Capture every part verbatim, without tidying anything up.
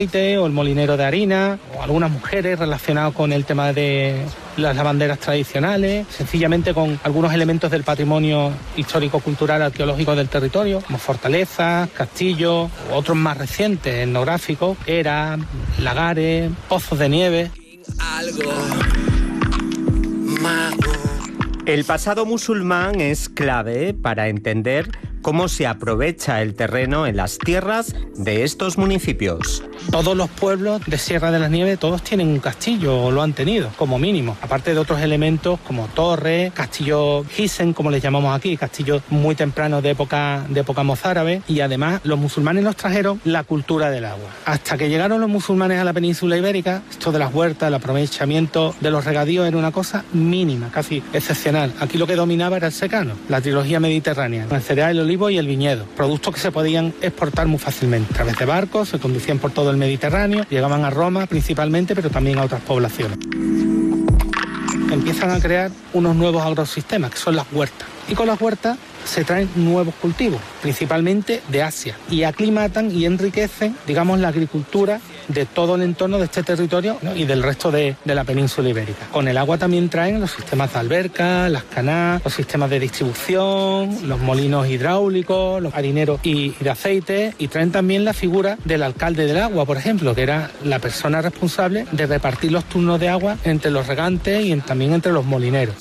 o el molinero de harina, o algunas mujeres relacionadas con el tema de las lavanderas tradicionales, sencillamente con algunos elementos del patrimonio histórico-cultural arqueológico del territorio, como fortalezas, castillos, otros más recientes, etnográficos, eras, lagares, pozos de nieve. Algo mago. El pasado musulmán es clave para entender cómo se aprovecha el terreno en las tierras de estos municipios. Todos los pueblos de Sierra de las Nieves, todos tienen un castillo, o lo han tenido, como mínimo. Aparte de otros elementos como torres, castillos Hisen, como les llamamos aquí, castillos muy tempranos de época, de época mozárabe. Y además, los musulmanes nos trajeron la cultura del agua. Hasta que llegaron los musulmanes a la península ibérica, esto de las huertas, el aprovechamiento de los regadíos era una cosa mínima, casi excepcional. Aquí lo que dominaba era el secano, la trilogía mediterránea, el cereal, el olivo y el viñedo. Productos que se podían exportar muy fácilmente. A través de barcos, se conducían por todo el Mediterráneo, llegaban a Roma principalmente, pero también a otras poblaciones. Empiezan a crear unos nuevos agrosistemas, que son las huertas. Y con las huertas se traen nuevos cultivos, principalmente de Asia, y aclimatan y enriquecen, digamos, la agricultura de todo el entorno de este territorio, ¿no? Y del resto de, de la península ibérica. Con el agua también traen los sistemas de alberca, las canás, los sistemas de distribución, los molinos hidráulicos, los harineros y, y de aceite, y traen también la figura del alcalde del agua, por ejemplo, que era la persona responsable de repartir los turnos de agua entre los regantes y en, también entre los molineros.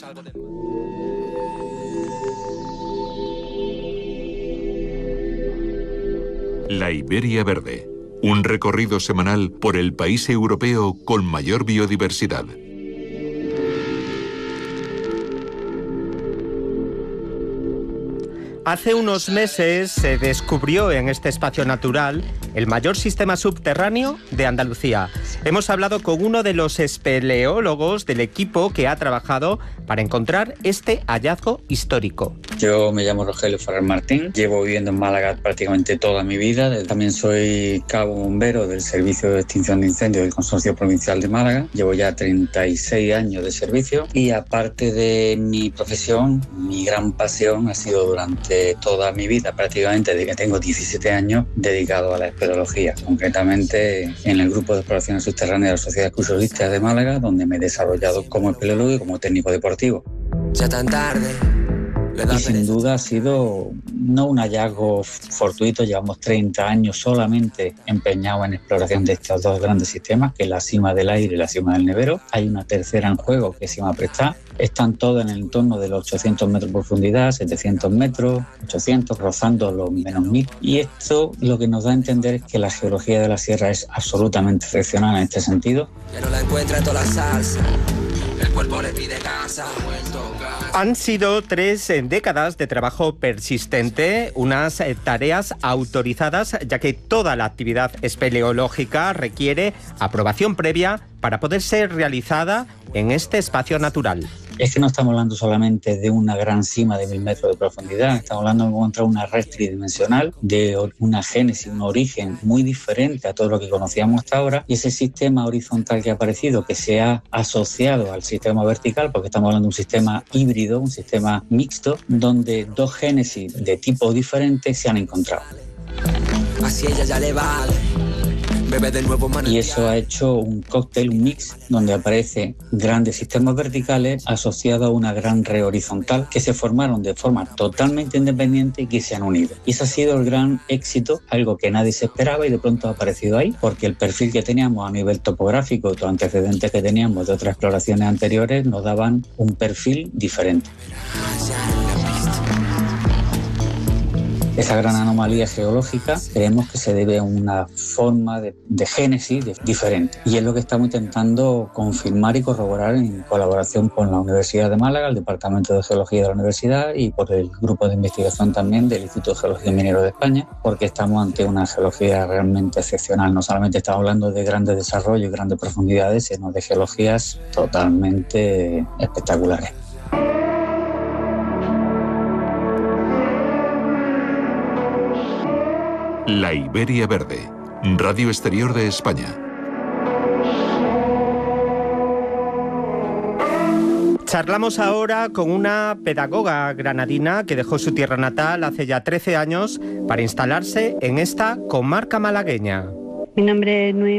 La Iberia Verde, un recorrido semanal por el país europeo con mayor biodiversidad. Hace unos meses se descubrió en este espacio natural el mayor sistema subterráneo de Andalucía. Hemos hablado con uno de los espeleólogos del equipo que ha trabajado para encontrar este hallazgo histórico. Yo me llamo Rogelio Ferrer Martín, llevo viviendo en Málaga prácticamente toda mi vida. También soy cabo bombero del Servicio de Extinción de Incendios del Consorcio Provincial de Málaga. Llevo ya treinta y seis años de servicio y aparte de mi profesión, mi gran pasión ha sido durante toda mi vida, prácticamente desde que tengo diecisiete años, dedicado a la espeleología, concretamente en el Grupo de Exploraciones Subterráneas de la Sociedad Excursionistas de Málaga, donde me he desarrollado como espeleólogo y como técnico deportivo. Ya tan tarde. Y sin duda ha sido no un hallazgo fortuito, llevamos treinta años solamente empeñados en exploración de estos dos grandes sistemas, que es la Sima del Aire y la Sima del Nevero. Hay una tercera en juego, que es Sima Prestá. Están todos en el entorno de los ochocientos metros de profundidad, setecientos metros, ochocientos, rozando los menos mil. Y esto lo que nos da a entender es que la geología de la sierra es absolutamente excepcional en este sentido. Ya no la encuentra en toda la salsa. El cuerpo le pide casa. Han sido tres décadas de trabajo persistente, unas tareas autorizadas, ya que toda la actividad espeleológica requiere aprobación previa para poder ser realizada en este espacio natural. Es que no estamos hablando solamente de una gran cima de mil metros de profundidad, estamos hablando de encontrar una red tridimensional, de una génesis, un origen muy diferente a todo lo que conocíamos hasta ahora, y ese sistema horizontal que ha aparecido, que se ha asociado al sistema vertical, porque estamos hablando de un sistema híbrido, un sistema mixto, donde dos génesis de tipo diferente se han encontrado. Así ella ya le vale. Y eso ha hecho un cóctel, un mix, donde aparecen grandes sistemas verticales asociados a una gran red horizontal que se formaron de forma totalmente independiente y que se han unido. Y ese ha sido el gran éxito, algo que nadie se esperaba y de pronto ha aparecido ahí, porque el perfil que teníamos a nivel topográfico, los antecedentes que teníamos de otras exploraciones anteriores, nos daban un perfil diferente. Esa gran anomalía geológica creemos que se debe a una forma de, de génesis de, diferente. Y es lo que estamos intentando confirmar y corroborar en colaboración con la Universidad de Málaga, el Departamento de Geología de la Universidad y por el grupo de investigación también del Instituto de Geología y Minero de España, porque estamos ante una geología realmente excepcional. No solamente estamos hablando de grandes desarrollos y grandes profundidades, sino de geologías totalmente espectaculares. La Iberia Verde, Radio Exterior de España. Charlamos ahora con una pedagoga granadina que dejó su tierra natal hace ya trece años para instalarse en esta comarca malagueña. Mi nombre es Noemí.